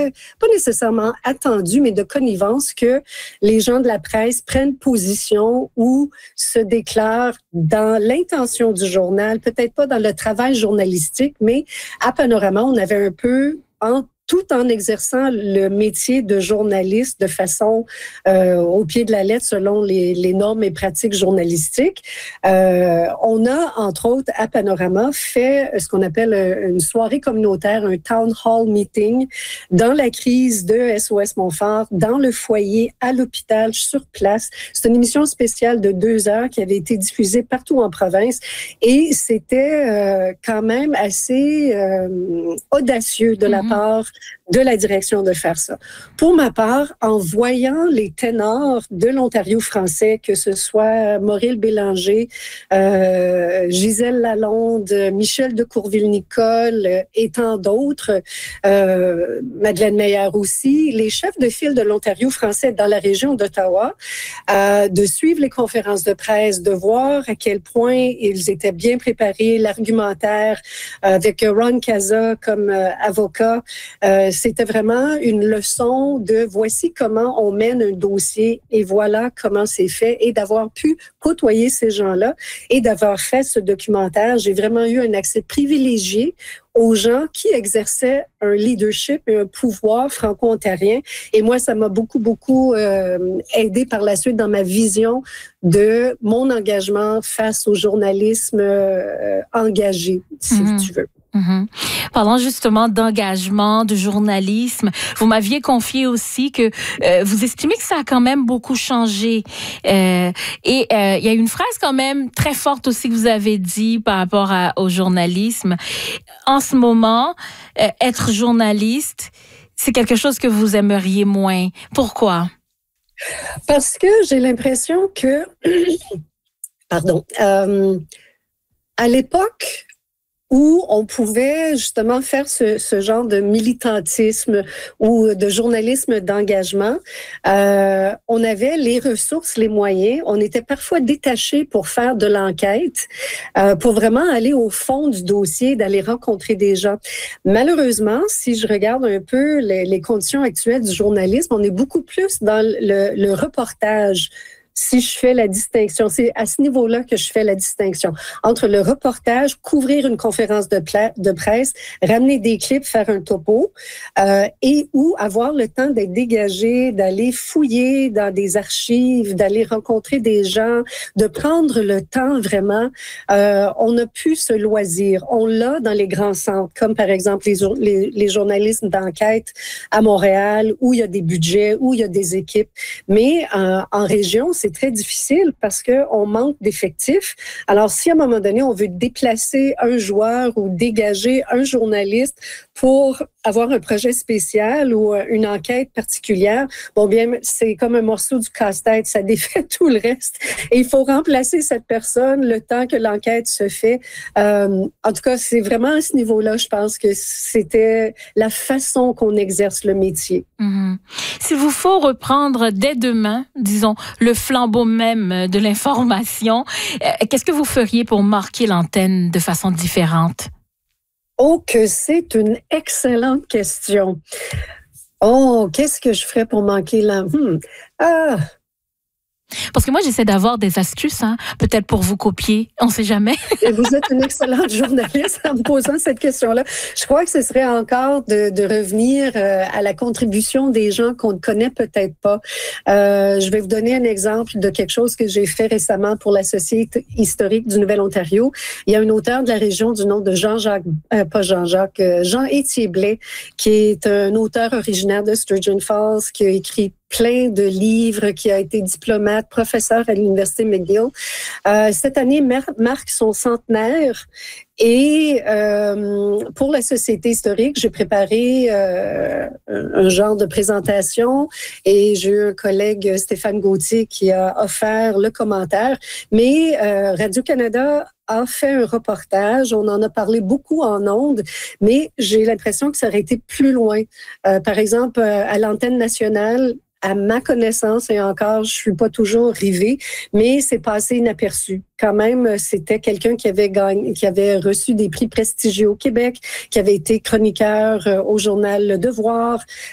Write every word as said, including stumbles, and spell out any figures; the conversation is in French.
très, pas nécessairement attendu, mais de connivence que les gens de la presse prennent position ou se déclarent dans l'intention du journal, peut-être pas dans le travail journalistique, mais à Panorama, on avait un peu en tout en exerçant le métier de journaliste de façon euh, au pied de la lettre selon les, les normes et pratiques journalistiques. Euh, on a, entre autres, à Panorama, fait ce qu'on appelle une soirée communautaire, un town hall meeting dans la crise de S O S Montfort, dans le foyer, à l'hôpital, sur place. C'est une émission spéciale de deux heures qui avait été diffusée partout en province et c'était euh, quand même assez euh, audacieux de la mm-hmm. part de la direction de faire ça. Pour ma part, en voyant les ténors de l'Ontario français, que ce soit Maureen Bélanger, euh, Gisèle Lalonde, Michel de Courville-Nicole euh, et tant d'autres, euh, Madeleine Meyer aussi, les chefs de file de l'Ontario français dans la région d'Ottawa, euh, de suivre les conférences de presse, de voir à quel point ils étaient bien préparés, l'argumentaire euh, avec Ron Casa comme euh, avocat. Euh, c'était vraiment une leçon de voici comment on mène un dossier et voilà comment c'est fait et d'avoir pu côtoyer ces gens-là et d'avoir fait ce documentaire. J'ai vraiment eu un accès privilégié aux gens qui exerçaient un leadership et un pouvoir franco-ontarien. Et moi, ça m'a beaucoup, beaucoup euh, aidé par la suite dans ma vision de mon engagement face au journalisme euh, engagé, si mm-hmm. tu veux. Mm-hmm. Parlant justement d'engagement, de journalisme, vous m'aviez confié aussi que euh, vous estimez que ça a quand même beaucoup changé. Euh, et euh, il y a une phrase quand même très forte aussi que vous avez dit par rapport à, au journalisme. En ce moment, euh, être journaliste, c'est quelque chose que vous aimeriez moins. Pourquoi? Parce que j'ai l'impression que, pardon, euh, à l'époque où on pouvait justement faire ce, ce genre de militantisme ou de journalisme d'engagement, euh, on avait les ressources, les moyens, on était parfois détachés pour faire de l'enquête, euh, pour vraiment aller au fond du dossier, d'aller rencontrer des gens. Malheureusement, si je regarde un peu les, les conditions actuelles du journalisme, on est beaucoup plus dans le, le reportage. Si je fais la distinction, c'est à ce niveau-là que je fais la distinction entre le reportage, couvrir une conférence de, pla- de presse, ramener des clips, faire un topo, euh, et ou avoir le temps d'être dégagé, d'aller fouiller dans des archives, d'aller rencontrer des gens, de prendre le temps vraiment. Euh, on a pu ce loisir. On l'a dans les grands centres, comme par exemple les, les, les journalistes d'enquête à Montréal, où il y a des budgets, où il y a des équipes. Mais euh, en région, c'est très difficile parce qu'on manque d'effectifs. Alors, si à un moment donné, on veut déplacer un joueur ou dégager un journaliste pour avoir un projet spécial ou une enquête particulière, bon bien, c'est comme un morceau du casse-tête, ça défait tout le reste. Et il faut remplacer cette personne le temps que l'enquête se fait. Euh, en tout cas, c'est vraiment à ce niveau-là, je pense que c'était la façon qu'on exerce le métier. Mmh. S'il vous faut reprendre dès demain, disons, le flambeau même de l'information, euh, qu'est-ce que vous feriez pour marquer l'antenne de façon différente? Oh, que c'est une excellente question. Oh, qu'est-ce que je ferais pour manquer la... Hmm. Ah... Parce que moi, j'essaie d'avoir des astuces, hein, peut-être pour vous copier, on ne sait jamais. Et vous êtes une excellente journaliste en me posant cette question-là. Je crois que ce serait encore de, de revenir euh, à la contribution des gens qu'on ne connaît peut-être pas. Euh, je vais vous donner un exemple de quelque chose que j'ai fait récemment pour la Société historique du Nouvel-Ontario. Il y a un auteur de la région du nom de Jean-Jacques, euh, pas Jean-Jacques, euh, Jean-Étier Blais, qui est un auteur originaire de Sturgeon Falls, qui a écrit plein de livres, qui a été diplomate, professeur à l'Université McGill. Euh, cette année marque son centenaire et euh, pour la Société historique, j'ai préparé euh, un genre de présentation et j'ai eu un collègue, Stéphane Gauthier, qui a offert le commentaire. Mais euh, Radio-Canada a fait un reportage, on en a parlé beaucoup en ondes, mais j'ai l'impression que ça aurait été plus loin. Euh, par exemple, à l'antenne nationale, à ma connaissance, et encore, je suis pas toujours rivée, mais c'est passé inaperçu. Quand même, c'était quelqu'un qui avait gagné, qui avait reçu des prix prestigieux au Québec, qui avait été chroniqueur au journal Le Devoir,